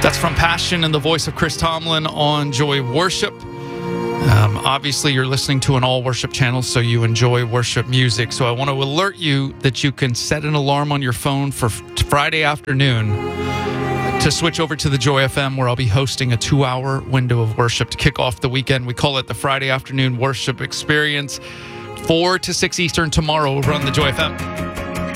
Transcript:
That's from Passion and the voice of Chris Tomlin on Joy Worship. Obviously, you're listening to an all-worship channel, so you enjoy worship music. So I want to alert you that you can set an alarm on your phone for Friday afternoon to switch over to the Joy FM, where I'll be hosting a 2-hour window of worship to kick off the weekend. We call it the Friday Afternoon Worship Experience, 4 to 6 Eastern tomorrow over on the Joy FM.